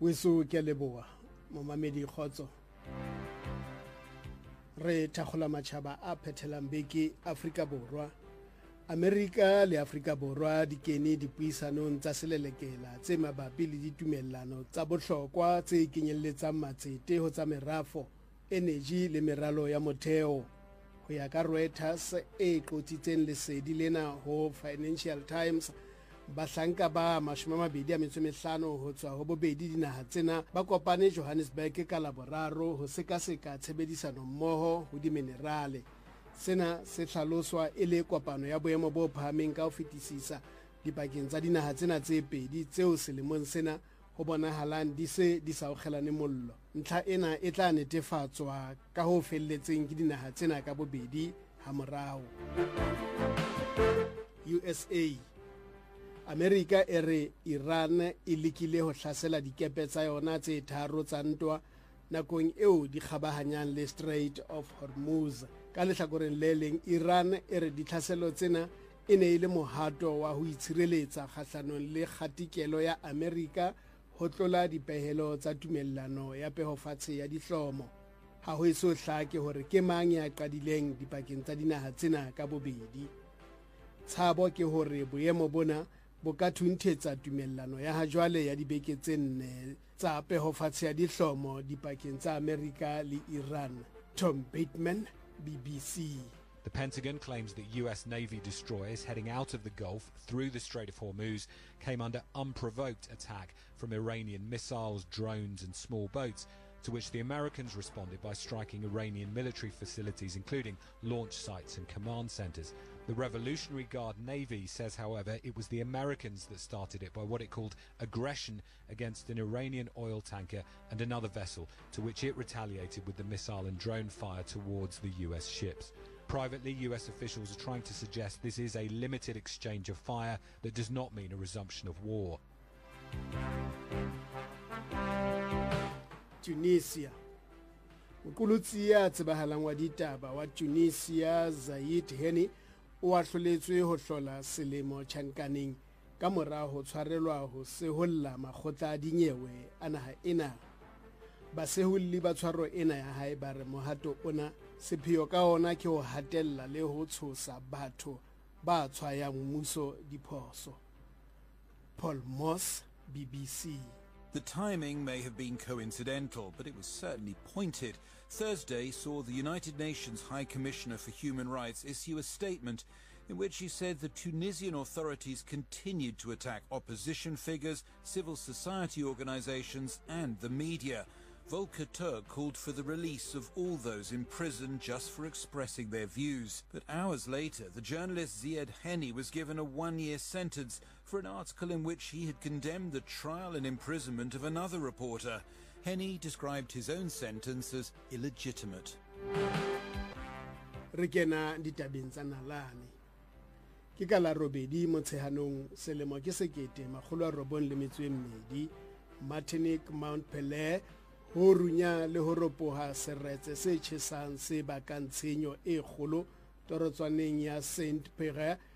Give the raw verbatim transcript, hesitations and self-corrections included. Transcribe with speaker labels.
Speaker 1: Weso ke leboa momamedi khotso re thakgola matšhaba a phethelang beke Afrika Borwa Amerika le Afrika Borwa di kene dipuisanong tsa selelekela tse mabapi le ditumellano tsa bohlokwa tse kenyelletsang matsete ho tsa merafo energy le meralo ya motheo ho ya ka Reuters e qotsitseng lesedi lena ho Financial Times. Bahlanka ba mashome a mabedi a metso e mehlano ho tswa ho bobedi dinaha tsena ba kopane Johannesburg ka Laboraro ho sekaseka tshebedisano mmoho ho diminerale. Sena se hlaloswa e le kopano ya boemo bo phahameng ka ho fetisisa dipakeng tsa dinaha tsena tse pedi tseo selemong sena ho bonahalang di se di sa kgelane mollo. Ntlha ena e tla netefatswa ka ho felletseng ke dinaha tsena ka bobedi ha morao. U S A Amerika e re Iran e lekile ho hlasela dikepe tsa yona tse tharo tsa ntwa nakong eo di kgabahanyang le Strait of Hormuz. Ka lehlakoreng le leng Iran e re ditlhaselo tsena e ne e le mohato wa ho itshireletsa kgahlanong le kgatikelo ya Amerika ho tlola dipehelo tsa tumellano ya pehofatshe ya dihlomo. Ha ho eso hlake hore ke mang ya qadileng dipakeng tsa dinaha tsena ka bobedi. Tshabo ke hore boemo bona bo ka thunthetsa tumellano ya ha jwale ya dibeke tse nne tsa pehofatshe ya dihlomo dipakeng tsa Amerika le Iran. Tom Bateman, B B C.
Speaker 2: The Pentagon claims that U S Navy destroyers heading out of the Gulf through the Strait of Hormuz came under unprovoked attack from Iranian missiles, drones and small boats, to which the Americans responded by striking Iranian military facilities, including launch sites and command centers. The Revolutionary Guard Navy says, however, it was the Americans that started it by what it called aggression against an Iranian oil tanker and another vessel, to which it retaliated with the missile and drone fire towards the U S ships. Privately, U S officials are trying to suggest this is a limited exchange of fire that does not mean a resumption of war.
Speaker 1: Tunisia. Moqolotsi ya tsebahalang wa ditaba wa Tunisia Zayed Heni o ahloletswe ho hlola selemo tjhankaneng ka mora ho tshwarelwa ho seholla makgotla a dinyewe a naha ena. Baseholli ba tshwaro ena ya hae ba re mohato ona sepheo ka ona ke ho hatella le ho tshosa batho ba tshwayang mmuso diphoso. Paul Moss, B B C.
Speaker 3: The timing may have been coincidental, but it was certainly pointed. Thursday saw the United Nations High Commissioner for Human Rights issue a statement in which he said the Tunisian authorities continued to attack opposition figures, civil society organizations and the media. Volker Turk called for the release of all those in prison just for expressing their views. But hours later, the journalist Zayed Heni was given a one-year sentence for an article in which he had condemned the trial and imprisonment of another reporter. Heni described his own sentence as illegitimate.
Speaker 1: Rekena ditabeng tsa nalane. Ke ka la robedi motshehanong selemo ke sekete makgolo a robong le metso e mmedi Martinique Mount Pelé ho runya le ho ropoha seretse se tjhesang se bakang tshenyo e kgolo torotswaneng ya Saint Pierre